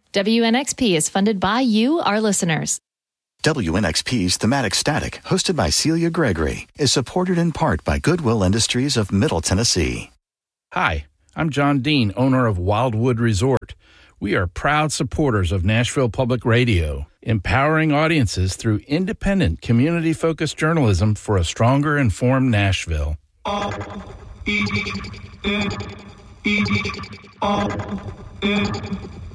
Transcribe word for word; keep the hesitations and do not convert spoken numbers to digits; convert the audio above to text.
W N X P is funded by you, our listeners. W N X P's Thematic Static, hosted by Celia Gregory, is supported in part by Goodwill Industries of Middle Tennessee. Hi, I'm John Dean, owner of Wildwood Resort. We are proud supporters of Nashville Public Radio, empowering audiences through independent, community-focused journalism for a stronger, informed Nashville. R E N E R N